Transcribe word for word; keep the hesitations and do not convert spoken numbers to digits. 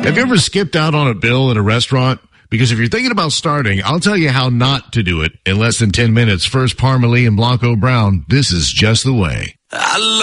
Have you ever skipped out on a bill at a restaurant? Because if you're thinking about starting, I'll tell you how not to do it in less than ten minutes. First, Parmalee and Blanco Brown. This is just the way. I love